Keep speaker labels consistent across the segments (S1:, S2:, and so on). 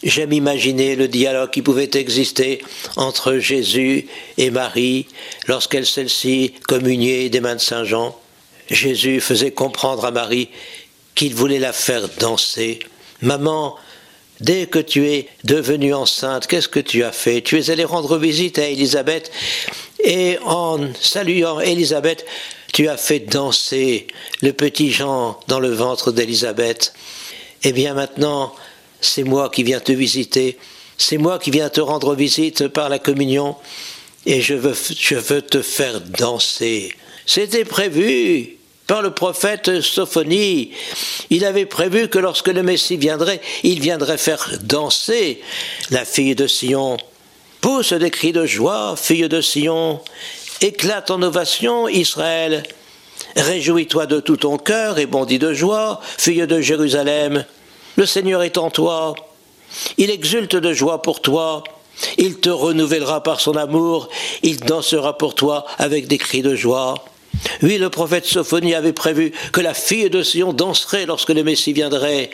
S1: J'aime imaginer le dialogue qui pouvait exister entre Jésus et Marie lorsqu'elle celle-ci communiait des mains de Saint Jean. Jésus faisait comprendre à Marie qu'il voulait la faire danser. « Maman, dès que tu es devenue enceinte, qu'est-ce que tu as fait? Tu es allée rendre visite à Élisabeth et en saluant Élisabeth, tu as fait danser le petit Jean dans le ventre d'Élisabeth. Eh bien maintenant, c'est moi qui viens te visiter, c'est moi qui viens te rendre visite par la communion et je veux te faire danser. » C'était prévu par le prophète Sophonie. Il avait prévu que lorsque le Messie viendrait, il viendrait faire danser la fille de Sion. Pousse des cris de joie, fille de Sion. Éclate en ovation, Israël. Réjouis-toi de tout ton cœur et bondis de joie, fille de Jérusalem. Le Seigneur est en toi. Il exulte de joie pour toi. Il te renouvellera par son amour. Il dansera pour toi avec des cris de joie. Oui, le prophète Sophonie avait prévu que la fille de Sion danserait lorsque le Messie viendrait.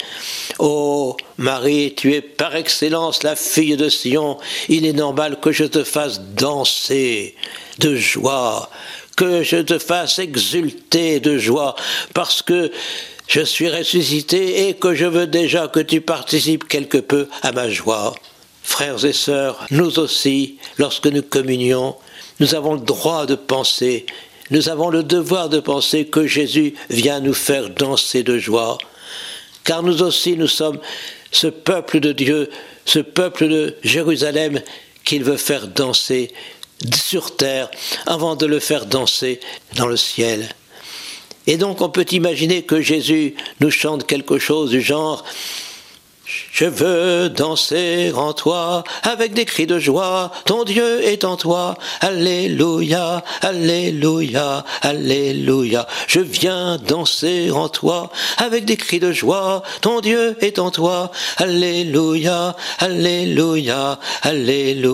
S1: Ô Marie, tu es par excellence la fille de Sion. Il est normal que je te fasse danser de joie, que je te fasse exulter de joie, parce que je suis ressuscité et que je veux déjà que tu participes quelque peu à ma joie. Frères et sœurs, nous aussi, lorsque nous communions, nous avons le droit de penser, nous avons le devoir de penser que Jésus vient nous faire danser de joie. Car nous aussi, nous sommes ce peuple de Dieu, ce peuple de Jérusalem qu'il veut faire danser sur terre avant de le faire danser dans le ciel. Et donc on peut imaginer que Jésus nous chante quelque chose du genre « Je veux danser en toi avec des cris de joie, ton Dieu est en toi, Alléluia, Alléluia, Alléluia. Je viens danser en toi avec des cris de joie, ton Dieu est en toi, Alléluia, Alléluia, Alléluia. »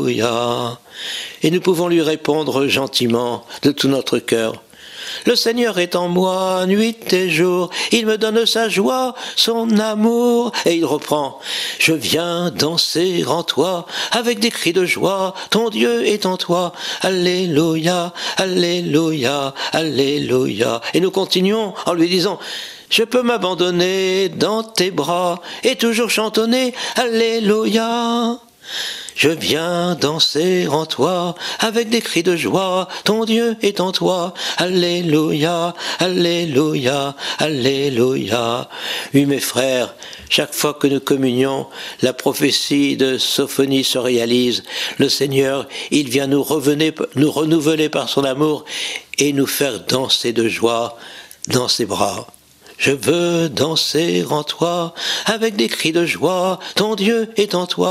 S1: Et nous pouvons lui répondre gentiment de tout notre cœur. Le Seigneur est en moi, nuit et jour, il me donne sa joie, son amour. Et il reprend, je viens danser en toi, avec des cris de joie, ton Dieu est en toi, Alléluia, Alléluia, Alléluia. Et nous continuons en lui disant, je peux m'abandonner dans tes bras, et toujours chantonner, Alléluia. Je viens danser en toi, avec des cris de joie, ton Dieu est en toi, Alléluia, Alléluia, Alléluia. Oui, mes frères, chaque fois que nous communions, la prophétie de Sophonie se réalise. Le Seigneur, il vient nous renouveler par son amour et nous faire danser de joie dans ses bras. Je veux danser en toi, avec des cris de joie, ton Dieu est en toi.